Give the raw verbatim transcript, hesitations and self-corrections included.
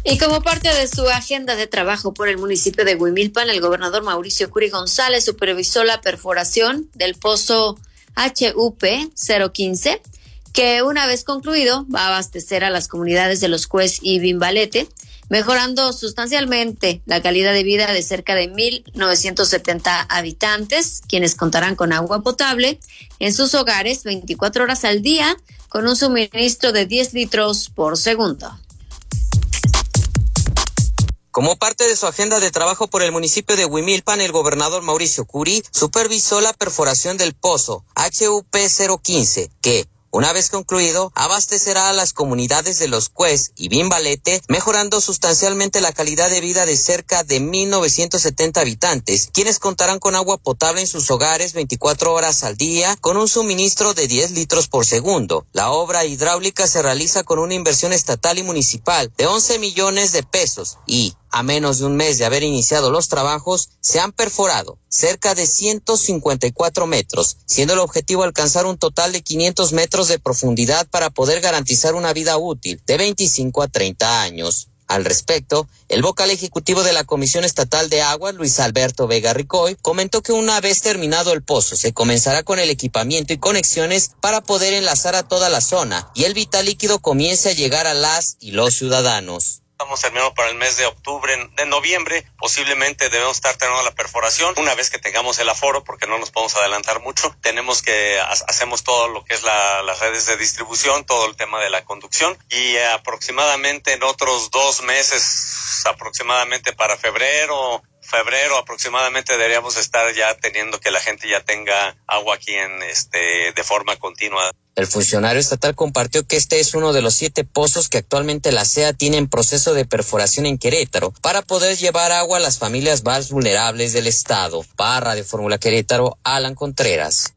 Y como parte de su agenda de trabajo por el municipio de Huimilpan, el gobernador Mauricio Curi González supervisó la perforación del pozo H U P cero quince, que una vez concluido va a abastecer a las comunidades de Los Cues y Bimbalete, mejorando sustancialmente la calidad de vida de cerca de mil novecientos setenta habitantes, quienes contarán con agua potable en sus hogares veinticuatro horas al día, con un suministro de diez litros por segundo. Como parte de su agenda de trabajo por el municipio de Huimilpan, el gobernador Mauricio Curi supervisó la perforación del pozo H U P cero quince, que, una vez concluido, abastecerá a las comunidades de Los Cues y Bimbalete, mejorando sustancialmente la calidad de vida de cerca de mil novecientos setenta habitantes, quienes contarán con agua potable en sus hogares veinticuatro horas al día, con un suministro de diez litros por segundo. La obra hidráulica se realiza con una inversión estatal y municipal de once millones de pesos y, a menos de un mes de haber iniciado los trabajos, se han perforado cerca de ciento cincuenta y cuatro metros, siendo el objetivo alcanzar un total de quinientos metros de profundidad para poder garantizar una vida útil de veinticinco a treinta años. Al respecto, el vocal ejecutivo de la Comisión Estatal de Aguas, Luis Alberto Vega Ricoy, comentó que una vez terminado el pozo, se comenzará con el equipamiento y conexiones para poder enlazar a toda la zona y el vital líquido comience a llegar a las y los ciudadanos. Estamos terminando para el mes de octubre, de noviembre, posiblemente debemos estar terminando la perforación. Una vez que tengamos el aforo, porque no nos podemos adelantar mucho, tenemos que, hacemos todo lo que es la, las redes de distribución, todo el tema de la conducción, y eh, aproximadamente en otros dos meses, aproximadamente para febrero, febrero aproximadamente deberíamos estar ya teniendo que la gente ya tenga agua aquí en este de forma continua. El funcionario estatal compartió que este es uno de los siete pozos que actualmente la C E A tiene en proceso de perforación en Querétaro para poder llevar agua a las familias más vulnerables del estado. Para Radio Fórmula Querétaro, Alan Contreras.